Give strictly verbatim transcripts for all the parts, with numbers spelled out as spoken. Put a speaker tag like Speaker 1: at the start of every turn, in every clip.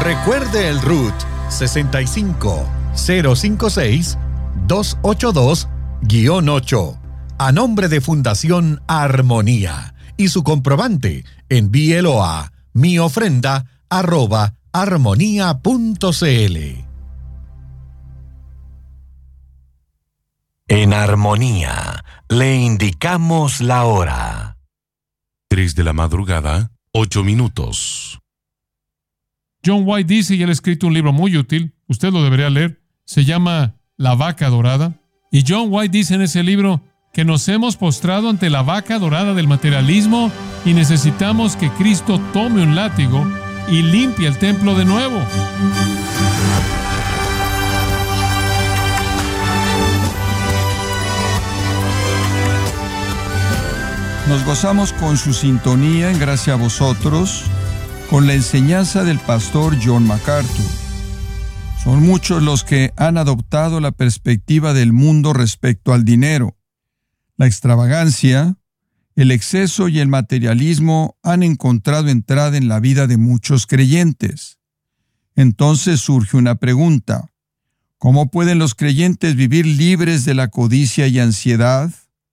Speaker 1: Recuerde el R U T sesenta y cinco cero cincuenta y seis doscientos ochenta y dos guión ocho a nombre de Fundación Armonía y su comprobante envíelo a mi ofrenda arroba armonía punto cl. En Armonía le indicamos la hora.
Speaker 2: Tres de la madrugada, ocho minutos.
Speaker 3: John White dice, y él ha escrito un libro muy útil, usted lo debería leer, se llama La Vaca Dorada. Y John White dice en ese libro que nos hemos postrado ante la vaca dorada del materialismo y necesitamos que Cristo tome un látigo y limpie el templo de nuevo.
Speaker 4: Nos gozamos con su sintonía en gracia a vosotros, con la enseñanza del pastor John MacArthur. Son muchos los que han adoptado la perspectiva del mundo respecto al dinero. La extravagancia, el exceso y el materialismo han encontrado entrada en la vida de muchos creyentes. Entonces surge una pregunta: ¿cómo pueden los creyentes vivir libres de la codicia y ansiedad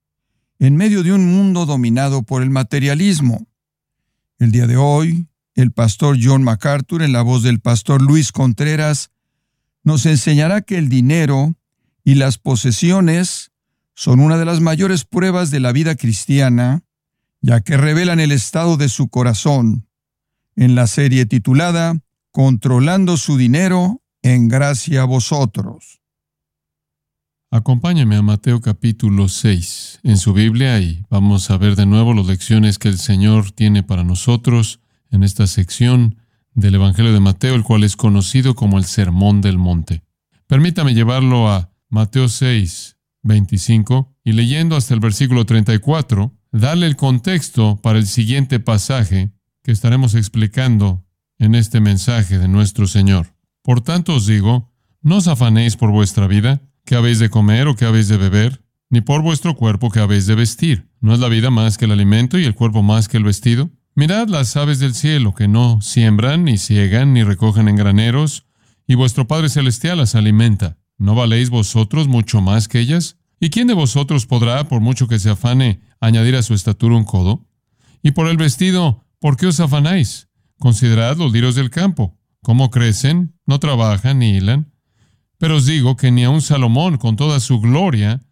Speaker 4: en medio de un mundo dominado por el materialismo? El día de hoy, el pastor John MacArthur, en la voz del pastor Luis Contreras, nos enseñará que el dinero y las posesiones son una de las mayores pruebas de la vida cristiana, ya que revelan el estado de su corazón, en la serie titulada Controlando su dinero en gracia a vosotros.
Speaker 3: Acompáñame a Mateo capítulo seis en su Biblia y vamos a ver de nuevo las lecciones que el Señor tiene para nosotros en esta sección del Evangelio de Mateo, el cual es conocido como el Sermón del Monte. Permítame llevarlo a Mateo seis, veinticinco, y leyendo hasta el versículo treinta y cuatro, darle el contexto para el siguiente pasaje que estaremos explicando en este mensaje de nuestro Señor. Por tanto os digo, no os afanéis por vuestra vida, qué habéis de comer o qué habéis de beber, ni por vuestro cuerpo qué habéis de vestir. ¿No es la vida más que el alimento y el cuerpo más que el vestido? Mirad las aves del cielo, que no siembran, ni ciegan, ni recogen en graneros, y vuestro Padre Celestial las alimenta. ¿No valéis vosotros mucho más que ellas? ¿Y quién de vosotros podrá, por mucho que se afane, añadir a su estatura un codo? Y por el vestido, ¿por qué os afanáis? Considerad los lirios del campo, cómo crecen, no trabajan ni hilan. Pero os digo que ni aun Salomón, con toda su gloria,